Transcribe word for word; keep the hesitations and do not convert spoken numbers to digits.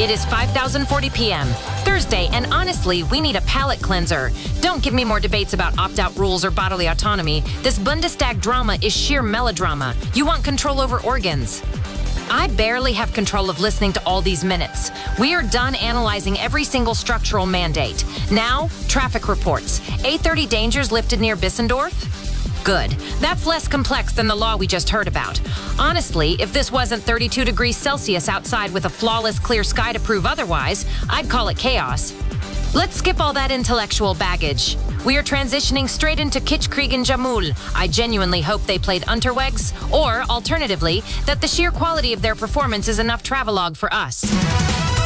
It is five thousand forty p m Thursday, and honestly, we need a palate cleanser. Don't give me more debates about opt-out rules or bodily autonomy. This Bundestag drama is sheer melodrama. You want control over organs. I barely have control of listening to all these minutes. We are done analyzing every single structural mandate. Now, traffic reports. A thirty dangers lifted near Bissendorf? Good. That's less complex than the law we just heard about. Honestly, if this wasn't thirty-two degrees Celsius outside with a flawless clear sky to prove otherwise, I'd call it chaos. Let's skip all that intellectual baggage. We are transitioning straight into Kitschkrieg and Jamul. I genuinely hope they played Unterwegs, or alternatively, that the sheer quality of their performance is enough travelogue for us.